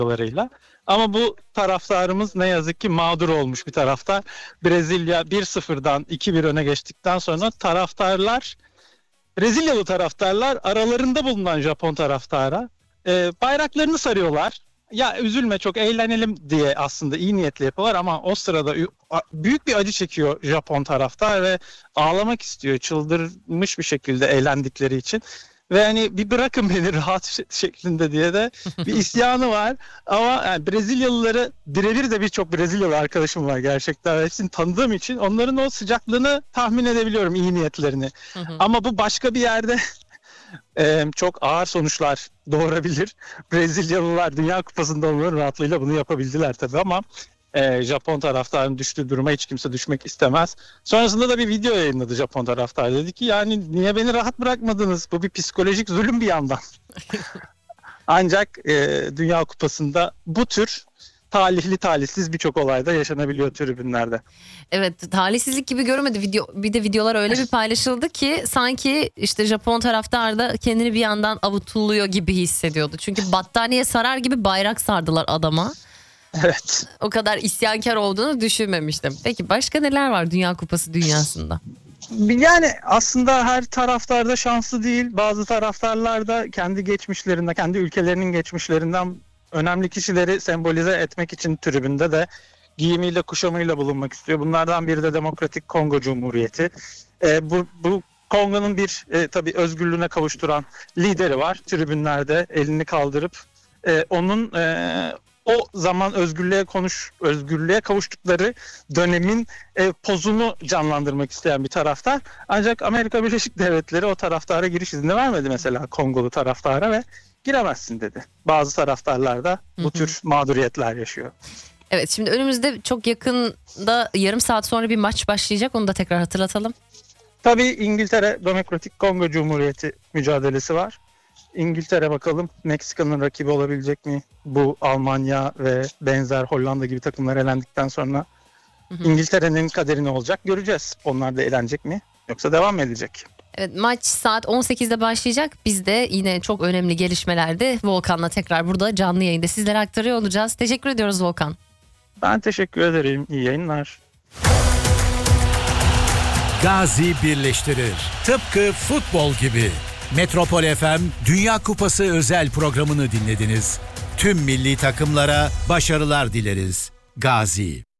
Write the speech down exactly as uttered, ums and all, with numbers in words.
katkılarıyla. Ama bu taraftarımız ne yazık ki mağdur olmuş bir taraftar. Brezilya bir sıfırdan iki bir öne geçtikten sonra taraftarlar, Brezilyalı taraftarlar aralarında bulunan Japon taraftara e, bayraklarını sarıyorlar. Ya üzülme, çok eğlenelim diye aslında iyi niyetli yapıyorlar ama o sırada büyük bir acı çekiyor Japon taraftar ve ağlamak istiyor, çıldırmış bir şekilde eğlendikleri için. Ve hani bir bırakın beni rahat şeklinde diye de bir isyanı var. Ama yani Brezilyalıları birebir de birçok Brezilyalı arkadaşım var gerçekten. Hepsini tanıdığım için onların o sıcaklığını tahmin edebiliyorum, iyi niyetlerini. Hı hı. Ama bu başka bir yerde e, çok ağır sonuçlar doğurabilir. Brezilyalılar Dünya Kupası'nda onların rahatlığıyla bunu yapabildiler tabii ama e, Japon taraftarın düştüğü duruma hiç kimse düşmek istemez. Sonrasında da bir video yayınladı Japon taraftar. Dedi ki yani niye beni rahat bırakmadınız? Bu bir psikolojik zulüm bir yandan. Ancak e, Dünya Kupası'nda bu tür talihli talihsiz birçok olayda yaşanabiliyor tribünlerde. Evet, talihsizlik gibi görmedi video, bir de videolar öyle bir paylaşıldı ki sanki işte Japon taraftar da kendini bir yandan avutuluyor gibi hissediyordu. Çünkü battaniye sarar gibi bayrak sardılar adama. Evet. O kadar isyankar olduğunu düşünmemiştim. Peki başka neler var Dünya Kupası dünyasında? Yani aslında her taraftar da şanslı değil. Bazı taraftarlar da kendi geçmişlerinden, kendi ülkelerinin geçmişlerinden önemli kişileri sembolize etmek için tribünde de giyimiyle, kuşamıyla bulunmak istiyor. Bunlardan biri de Demokratik Kongo Cumhuriyeti. E, bu, bu Kongo'nun bir e, tabii özgürlüğüne kavuşturan lideri var. Tribünlerde elini kaldırıp e, onun e, o zaman özgürlüğe konuş özgürlüğe kavuştukları dönemin e, pozunu canlandırmak isteyen bir taraftar. Ancak Amerika Birleşik Devletleri o taraftara giriş izni vermedi mesela Kongolu taraftara ve giremezsin dedi. Bazı taraftarlar da bu hı hı. tür mağduriyetler yaşıyor. Evet, şimdi önümüzde çok yakında yarım saat sonra bir maç başlayacak, onu da tekrar hatırlatalım. Tabii İngiltere Demokratik Kongo Cumhuriyeti mücadelesi var. İngiltere bakalım Meksika'nın rakibi olabilecek mi? Bu Almanya ve benzer Hollanda gibi takımlar elendikten sonra hı hı. İngiltere'nin kaderi ne olacak göreceğiz. Onlar da elenecek mi yoksa devam mı edecek? Evet, maç saat on sekizde başlayacak. Biz de yine çok önemli gelişmelerde Volkan'la tekrar burada canlı yayında sizlere aktarıyor olacağız. Teşekkür ediyoruz Volkan. Ben teşekkür ederim. İyi yayınlar. Gazi birleştirir. Tıpkı futbol gibi. Metropol F M Dünya Kupası özel programını dinlediniz. Tüm milli takımlara başarılar dileriz. Gazi.